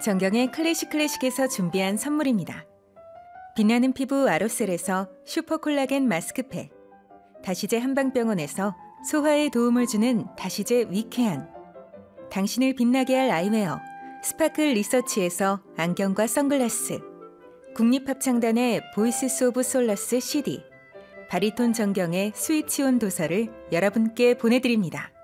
정경의 클래식에서 준비한 선물입니다. 빛나는 피부 아로셀에서 슈퍼콜라겐 마스크팩, 다시제 한방병원에서 소화에 도움을 주는 다시제 위쾌한, 당신을 빛나게 할 아이웨어 스파클 리서치에서 안경과 선글라스, 국립합창단의 보이스 오브 솔라스 CD, 바리톤 정경의 스위치온 도서를 여러분께 보내드립니다.